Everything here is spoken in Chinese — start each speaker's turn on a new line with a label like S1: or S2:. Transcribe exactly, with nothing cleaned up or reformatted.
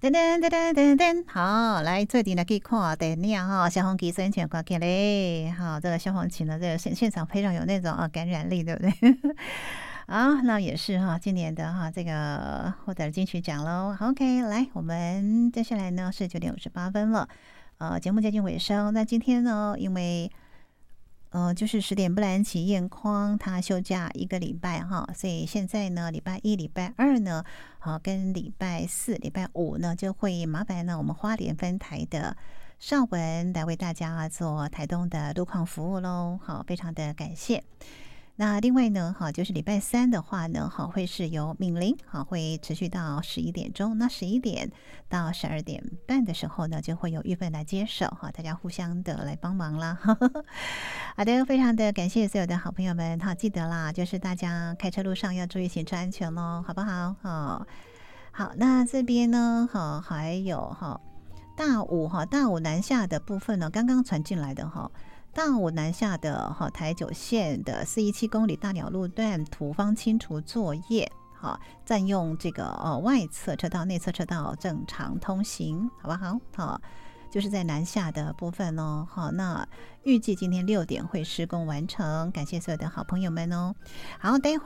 S1: 噔噔噔噔噔噔，好，来最近呢可以看电影哈，消防旗宣传挂起嘞，好，这个消防旗呢，这个现现场非常有那种啊感染力，对不对？好，那也是哈，今年的哈这个获得了金曲奖喽。OK，来，我们接下来呢是九点五十八分了，呃，节目接近尾声。那今天呢，因为呃，就是十点布兰奇燕匡他休假一个礼拜哈，所以现在呢，礼拜一、礼拜二呢，好、跟礼拜四、礼拜五呢，就会麻烦呢我们花莲分台的邵文来为大家做台东的路况服务喽。好，非常的感谢。那另外呢，好，就是礼拜三的话呢，好，会是由敏玲，好，会持续到十一点钟。那十一点到十二点半的时候呢，就会有玉芬来接手，哈，大家互相的来帮忙啦。好的，非常的感谢所有的好朋友们，好，记得啦，就是大家开车路上要注意行车安全喽，好不好？好，好，那这边呢，好，还有哈大武哈大武南下的部分呢，刚刚传进来的哈。大武南下的哈台九线的四一七公里大鸟路段土方清除作业，好，占用这个呃外侧车道、内侧车道正常通行，好不好？好，就是在南下的部分哦。好，那预计今天六点会施工完成，感谢所有的好朋友们哦。好，待会儿。